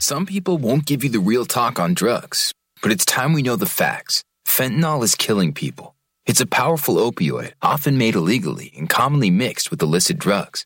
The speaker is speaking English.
Some people won't give you the real talk on drugs, but it's time we know the facts. Fentanyl is killing people. It's a powerful opioid, often made illegally and commonly mixed with illicit drugs.